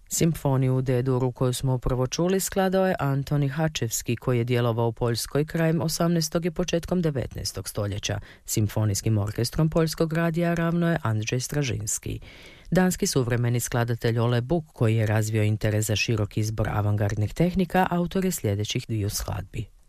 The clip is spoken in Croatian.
Simfoniju u D-duru koju smo upravo čuli skladao je Antoni Hačevski, koji je djelovao u Poljskoj krajem 18. i početkom 19. stoljeća. Simfonijskim orkestrom Poljskog radija ravno je Andrzej Stražinski. Danski suvremeni skladatelj Ole Buch, koji je razvio interes za širok izbor avangardnih tehnika, autor je sljedećih dviju skladbi.